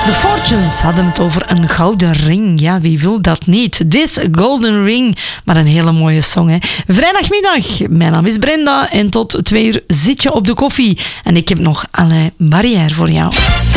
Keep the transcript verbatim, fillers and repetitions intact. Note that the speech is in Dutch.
The Fortunes hadden het over een gouden ring. Ja, wie wil dat niet? This Golden Ring. Maar een hele mooie song, hè. Vrijdagmiddag. Mijn naam is Brenda. En tot twee uur zit je op de koffie. En ik heb nog Alain Barrière voor jou.